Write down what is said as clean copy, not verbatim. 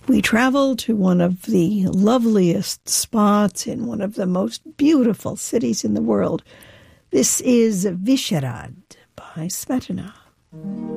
We travel to one of the loveliest spots in one of the most beautiful cities in the world. This is Vyšehrad by Smetana.